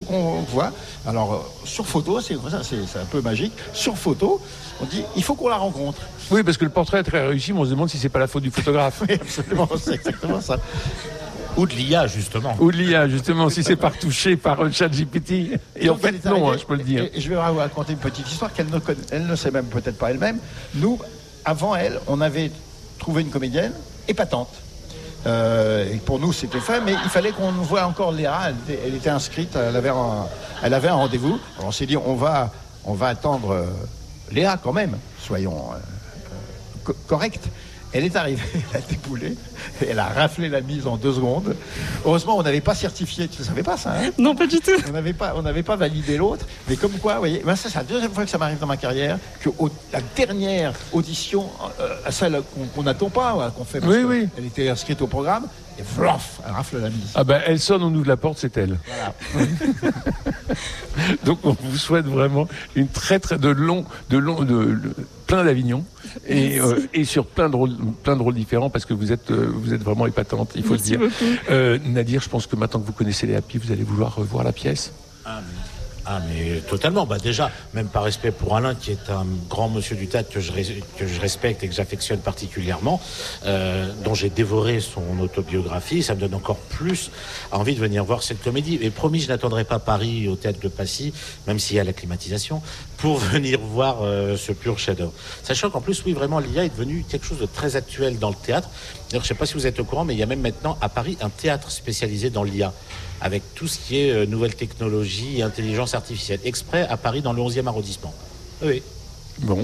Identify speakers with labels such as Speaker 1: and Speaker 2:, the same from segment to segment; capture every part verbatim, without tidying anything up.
Speaker 1: qu'on voit. Alors, euh, sur photo, c'est, c'est, c'est un peu magique. Sur photo, on dit, il faut qu'on la rencontre.
Speaker 2: Oui, parce que le portrait est très réussi, mais on se demande si c'est pas la faute du photographe.
Speaker 1: Oui, absolument, c'est exactement ça.
Speaker 3: Ou de l'I A, justement.
Speaker 2: Ou de l'I A, justement, si c'est pas retouché par euh, ChatGPT. Et, et en fait, non, hein, je peux le dire.
Speaker 1: Et, et je vais vous raconter une petite histoire qu'elle ne, connaît, elle ne sait même peut-être pas elle-même. Nous, avant elle, on avait trouvé une comédienne épatante. Euh, et pour nous, c'était fait, mais il fallait qu'on voie encore Léa. Elle était, elle était inscrite, elle avait un, elle avait un rendez-vous. Alors on s'est dit, on va, on va attendre euh, Léa quand même, soyons euh, co- corrects. Elle est arrivée, elle a déboulé, elle a raflé la mise en deux secondes. Heureusement, on n'avait pas certifié, tu ne savais pas ça, hein?
Speaker 4: Non, pas du tout.
Speaker 1: On n'avait pas, on n'avait pas validé l'autre, mais comme quoi, vous voyez, ben ça, c'est la deuxième fois que ça m'arrive dans ma carrière, que au, la dernière audition, euh, celle qu'on, qu'on n'attend pas, ouais, qu'on fait, parce
Speaker 2: oui, oui.
Speaker 1: elle était inscrite au programme, et flof, elle rafle la mise.
Speaker 2: Ah ben, elle sonne, on ouvre la porte, c'est elle.
Speaker 1: Voilà.
Speaker 2: Donc, on vous souhaite vraiment une très, très, de long, de long, de, de plein d'Avignon. Et, euh, et sur plein de rôles, plein de rôles différents, parce que vous êtes, euh, vous êtes vraiment épatante, il faut
Speaker 4: Merci
Speaker 2: le dire.
Speaker 4: beaucoup.
Speaker 2: Euh, Nadir, je pense que maintenant que vous connaissez les Happy, vous allez vouloir revoir la pièce.
Speaker 3: Ah, mais, ah, mais totalement. Bah, déjà, même par respect pour Alain, qui est un grand monsieur du théâtre que je, que je respecte et que j'affectionne particulièrement, euh, dont j'ai dévoré son autobiographie, ça me donne encore plus envie de venir voir cette comédie. Et promis, je n'attendrai pas Paris au théâtre de Passy, même s'il y a la climatisation, pour venir voir euh, ce pur chef-d'œuvre. Sachant qu'en plus, oui, vraiment, l'I A est devenu quelque chose de très actuel dans le théâtre. D'ailleurs, je ne sais pas si vous êtes au courant, mais il y a même maintenant à Paris un théâtre spécialisé dans l'I A, avec tout ce qui est euh, nouvelles technologies et intelligence artificielle, exprès à Paris dans le onzième arrondissement. Oui.
Speaker 2: Bon.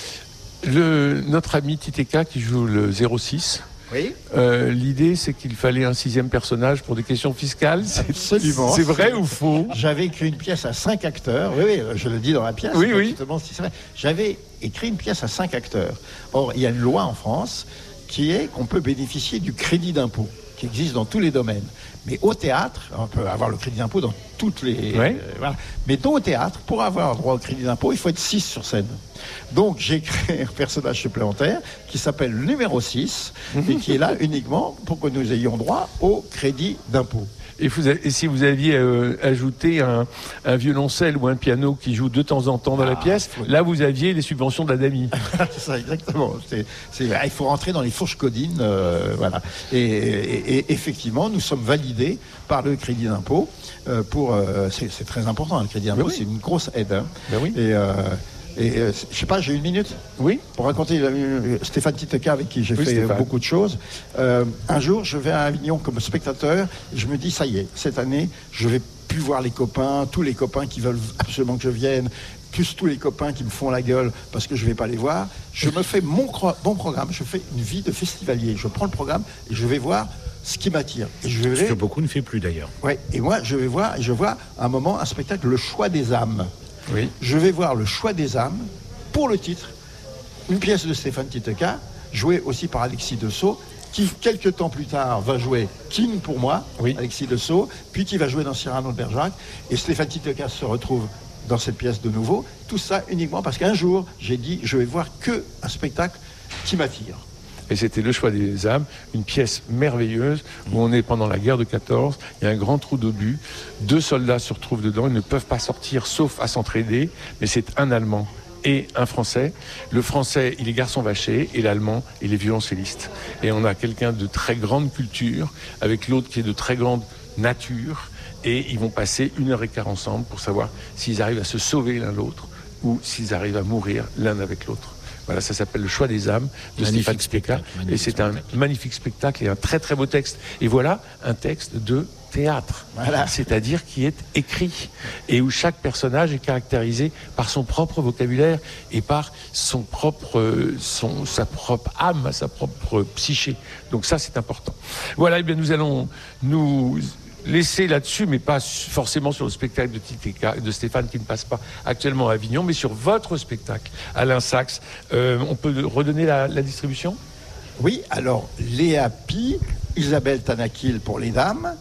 Speaker 2: Le, notre ami Titeka qui joue le zéro six.
Speaker 1: Oui.
Speaker 2: Euh, l'idée, c'est qu'il fallait un sixième personnage pour des questions fiscales. C'est,
Speaker 1: Absolument.
Speaker 2: C'est vrai ou faux?
Speaker 1: J'avais écrit une pièce à cinq acteurs. Oui, oui, je le dis dans la pièce.
Speaker 2: Oui, oui.
Speaker 1: Si c'est vrai. J'avais écrit une pièce à cinq acteurs. Or, il y a une loi en France qui est qu'on peut bénéficier du crédit d'impôt, qui existe dans tous les domaines. Mais au théâtre, on peut avoir le crédit d'impôt dans toutes les...
Speaker 2: Ouais.
Speaker 1: Euh, voilà. Mais dans au théâtre, pour avoir droit au crédit d'impôt, il faut être six sur scène. Donc j'ai créé un personnage supplémentaire qui s'appelle le numéro six et qui est là uniquement pour que nous ayons droit au crédit d'impôt.
Speaker 2: Et, vous avez, et si vous aviez euh, ajouté un, un violoncelle ou un piano qui joue de temps en temps dans ah, la pièce, faut... là vous aviez les subventions de la D A M I.
Speaker 1: C'est ça, exactement. C'est, c'est, il faut rentrer dans les fourches codines, euh, voilà. Et, et, et effectivement, nous sommes validés par le crédit d'impôt. Euh, pour, euh, c'est, c'est très important, le crédit d'impôt, oui. C'est une grosse aide. Hein.
Speaker 2: Ben oui.
Speaker 1: Et, euh, Et euh, je sais pas, j'ai une minute
Speaker 2: Oui.
Speaker 1: Pour raconter euh, Stéphane Titeka avec qui j'ai
Speaker 2: oui,
Speaker 1: fait
Speaker 2: Stéphane.
Speaker 1: beaucoup de choses. Euh, un jour, je vais à Avignon comme spectateur et je me dis, ça y est, cette année, je vais plus voir les copains, tous les copains qui veulent absolument que je vienne, plus tous les copains qui me font la gueule parce que je vais pas les voir. Je me fais mon cro- bon programme, je fais une vie de festivalier. Je prends le programme et je vais voir ce qui m'attire. Et je vais...
Speaker 3: Ce que beaucoup ne fait plus d'ailleurs.
Speaker 1: Ouais. Et moi, je vais voir, et je vois à un moment un spectacle, Le Choix des âmes.
Speaker 2: Oui.
Speaker 1: Je vais voir Le Choix des âmes, pour le titre, une pièce de Stéphane Titeka, jouée aussi par Alexis Dessau, qui, quelques temps plus tard, va jouer King pour moi, oui. Alexis Dessau, puis qui va jouer dans Cyrano de Bergerac, et Stéphane Titeka se retrouve dans cette pièce de nouveau. Tout ça uniquement parce qu'un jour, j'ai dit, je vais voir que un spectacle qui m'attire.
Speaker 2: Et c'était Le Choix des âmes, une pièce merveilleuse où on est pendant la guerre de quatorze, il y a un grand trou d'obus, deux soldats se retrouvent dedans, ils ne peuvent pas sortir sauf à s'entraider, mais c'est un Allemand et un Français. Le Français, il est garçon vaché, et l'Allemand, il est violoncelliste. Et on a quelqu'un de très grande culture, avec l'autre qui est de très grande nature, et ils vont passer une heure et quart ensemble pour savoir s'ils arrivent à se sauver l'un l'autre, ou s'ils arrivent à mourir l'un avec l'autre. Voilà, ça s'appelle Le Choix des âmes de Stéphane Titeka. Et c'est un magnifique spectacle et un très très beau texte. Et voilà un texte de théâtre, voilà. C'est-à-dire qui est écrit et où chaque personnage est caractérisé par son propre vocabulaire et par son propre, son, sa propre âme, sa propre psyché. Donc ça, c'est important. Voilà, et bien nous allons nous laisser là-dessus, mais pas forcément sur le spectacle de Titeka, de Stéphane qui ne passe pas actuellement à Avignon, mais sur votre spectacle, Alain Sachs. Euh, on peut redonner la, la distribution ?
Speaker 1: Oui, alors Léa Pi, Isabelle Tanakil pour les dames,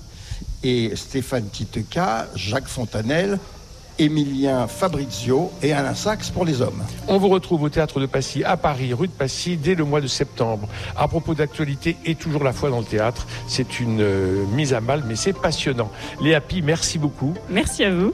Speaker 1: et Stéphane Titeka, Jacques Fontanelle, Émilien Fabrizio et Alain Sachs pour les hommes.
Speaker 2: On vous retrouve au Théâtre de Passy, à Paris, rue de Passy, dès le mois de septembre. À propos d'actualité et toujours la foi dans le théâtre, c'est une euh, mise à mal, mais c'est passionnant. Léa Pi, merci beaucoup.
Speaker 4: Merci à vous.